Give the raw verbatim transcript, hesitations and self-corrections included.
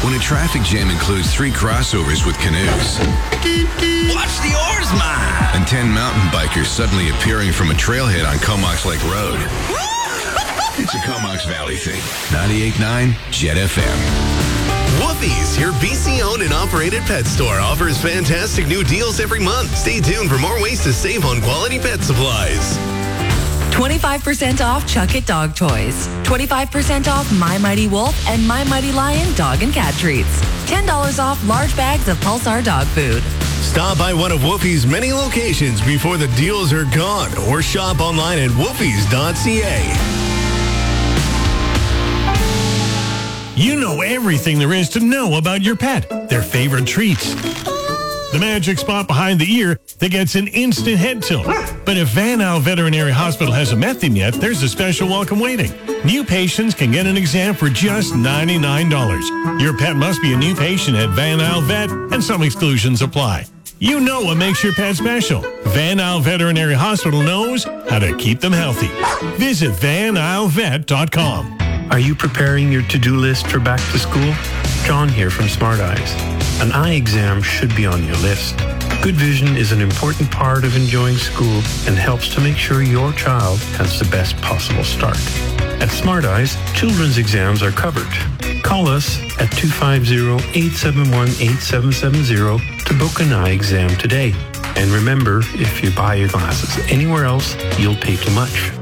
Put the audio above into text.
when a traffic jam includes three crossovers with canoes. Watch the oarsman! And ten mountain bikers suddenly appearing from a trailhead on Comox Lake Road. It's a Comox Valley thing. ninety-eight point nine Jet F M. Woofie's, your B C-owned and operated pet store, offers fantastic new deals every month. Stay tuned for more ways to save on quality pet supplies. twenty-five percent off Chuck It dog toys. twenty-five percent off My Mighty Wolf and My Mighty Lion dog and cat treats. ten dollars off large bags of Pulsar dog food. Stop by one of Woofie's many locations before the deals are gone, or shop online at woofies dot c a. You know everything there is to know about your pet, their favorite treats, the magic spot behind the ear that gets an instant head tilt. But if Van Al Veterinary Hospital hasn't met them yet, there's a special welcome waiting. New patients can get an exam for just ninety-nine dollars. Your pet must be a new patient at Van Al Vet, and some exclusions apply. You know what makes your pet special. Van Al Veterinary Hospital knows how to keep them healthy. Visit van al vet dot com. Are you preparing your to-do list for back to school? John here from Smart Eyes. An eye exam should be on your list. Good vision is an important part of enjoying school and helps to make sure your child has the best possible start. At Smart Eyes, children's exams are covered. Call us at two five zero, eight seven one, eight seven seven zero to book an eye exam today. And remember, if you buy your glasses anywhere else, you'll pay too much.